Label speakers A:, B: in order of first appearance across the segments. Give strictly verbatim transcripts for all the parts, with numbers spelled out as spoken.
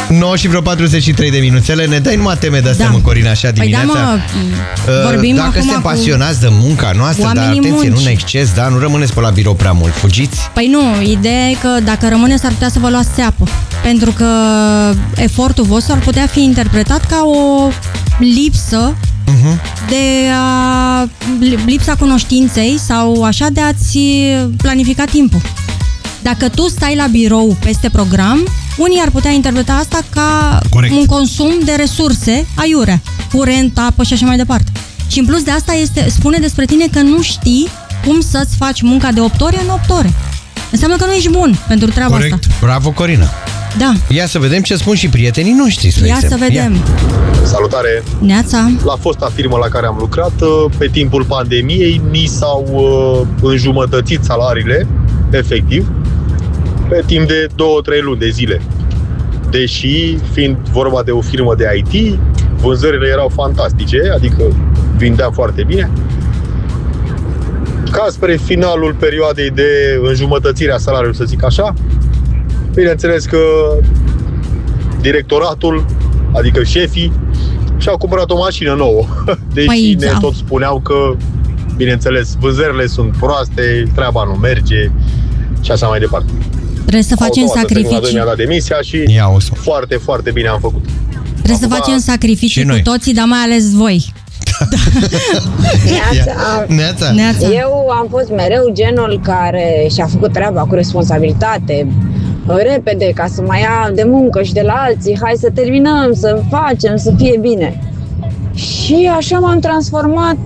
A: nouă și vreo patruzeci și trei de minuțele. Ne dai numai teme de-astea, da. mă, Corina, așa dimineața?
B: Păi da, mă, vorbim
A: Dacă suntem pasionați de munca noastră, dar atenție, munci. nu în exces, da? Nu rămâneți pe la birou prea mult, fugiți?
B: Păi nu, ideea e că dacă rămâneți s-ar putea să vă luați țeapă. Pentru că efortul vostru ar putea fi interpretat ca o lipsă uh-huh. de a, lipsa cunoștinței sau așa de a-ți planifica timpul. Dacă tu stai la birou peste program, unii ar putea interpreta asta ca Corect. un consum de resurse aiurea, curent, apă și așa mai departe. Și în plus de asta este, spune despre tine că nu știi cum să-ți faci munca de opt ore în opt ore. Înseamnă că nu ești bun pentru treaba
A: Corect.
B: asta.
A: Bravo, Corina.
B: Da.
A: Ia să vedem ce spun și prietenii noștri.
B: Ia
A: exemplu.
B: să vedem. Ia.
C: Salutare.
B: Neața.
C: La fosta firmă la care am lucrat, pe timpul pandemiei, ni s-au uh, înjumătățit salariile, efectiv, pe timp de două trei luni de zile. Deși, fiind vorba de o firmă de I T, vânzările erau fantastice, adică vindeam foarte bine. Ca spre finalul perioadei de înjumătățire a salariului, să zic așa, bineînțeles că directoratul, adică șefii, și-au cumpărat o mașină nouă. Deși păi, ne da. tot spuneau că, bineînțeles, vânzările sunt proaste, treaba nu merge și așa mai departe.
B: Trebuie să facem sacrificii.
C: Mi-a dat demisia și foarte, foarte bine am făcut.
B: Trebuie Acum, să facem sacrificii cu toții, dar mai ales voi.
D: Neața.
A: Neața.
D: Neața. Eu am fost mereu genul care și-a făcut treaba cu responsabilitate, repede, ca să mai ia de muncă și de la alții. Hai să terminăm, să facem, să fie bine. Și așa m-am transformat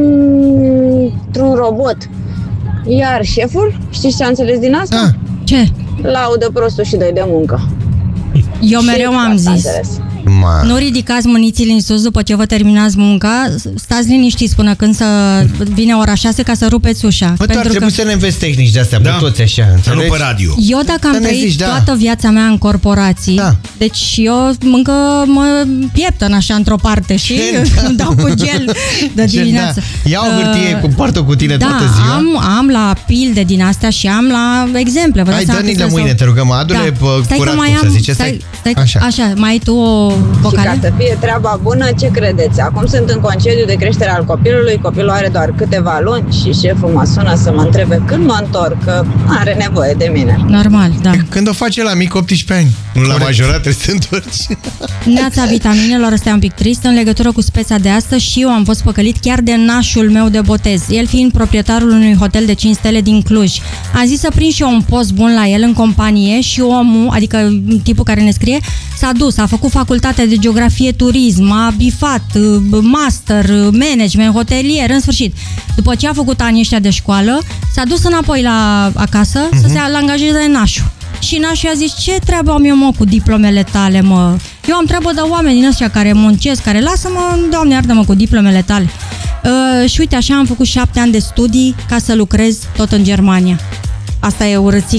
D: într-un robot. Iar șeful, știți ce a înțeles din asta?
B: Ah, ce?
D: Laudă prostul și dă-i de muncă.
B: Eu mereu
D: și
B: am zis.
A: Ma.
B: Nu ridicați mânițile în sus după ce vă terminați munca, stați liniștiți până când să vine ora șase ca să rupeți ușa.
A: Bă, pentru trebuie că... să ne înveți tehnici de-astea, da. pe toți așa, înțelegi?
E: Nu pe radio.
B: Eu dacă am trăit zici, da. toată viața mea în corporații, da. deci eu încă mă pieptăn așa într-o parte și îmi dau cu gel de dimineață.
A: Da. Ia o hârtie, uh, compart-o cu tine
B: da,
A: toată ziua.
B: am, am la pilde din astea și am la exemple. Vă
A: Hai, dă-ni de mâine, te rugăm, adu-le da. curat, cum să zice.
B: Stai, stai, așa. așa, mai ai tu o vocală?
D: Și ca să fie treaba bună, ce credeți? Acum sunt în concediu de creștere al copilului, copilul are doar câteva luni și șeful mă sună să mă întrebe când mă întorc, că are nevoie de mine.
B: Normal, da.
A: Când o face la mic, optsprezece ani. Nu la majorat, trebuie să te întorci.
B: Neața vitaminelor, ăsta e un pic trist în legătură cu speța de astăzi și eu am fost păcălit chiar de nașul meu de botez. El fiind proprietarul unui hotel de cinci stele din Cluj. Am zis să prind și eu un post bun la el în companie și omul, adică tipul care ne scrie, s-a dus, a făcut facultate de geografie, turism, a bifat, master, management, hotelier, în sfârșit. După ce a făcut anii ăștia de școală, s-a dus înapoi la acasă uh-huh. să se angajeze nașul. Și nașul a zis, ce treabă am eu, mă, cu diplomele tale, mă? Eu am treabă de oameni din ăștia care muncesc, care lasă-mă, Doamne, iartă-mă, cu diplomele tale. Uh, și uite, așa am făcut șapte ani de studii ca să lucrez tot în Germania. Asta e urățic.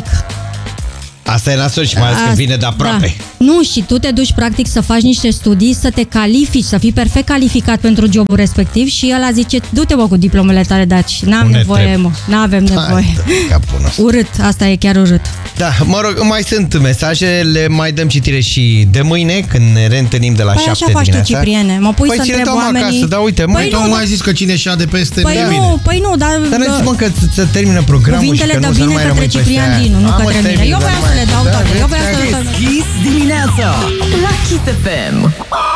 A: Asta e nasol și mai ales când vine de aproape.
B: Da. Nu, și tu te duci practic să faci niște studii, să te califici, să fii perfect calificat pentru jobul respectiv și ăla zice, du-te, bă, cu diplomele tale, daci, n-am Une nevoie, trebuie. mă, n-avem nevoie. Urât, asta e chiar urât.
A: Da, mă rog, mai sunt mesaje, le mai dăm citire și de mâine, când ne reîntâlnim de la
B: păi
A: șapte
B: așa
A: dimineața.
B: Faci tu, Cipriene, mă pui
A: păi
B: să întreb oamenii...
A: Acasă, da, uite,
E: păi nu, mai zis că cine șade peste
B: păi nu,
E: bine.
B: Păi nu, dar...
A: Dar ne mă că să termină programul
B: cuvintele
A: și că nu
B: de
A: să nu
B: bine
A: mai
B: către Ciprian Dinu, nu către mine. Eu voiam să le dau toate. Eu voiam să le dau toate.
F: Kiss dimineața la Kiss F M.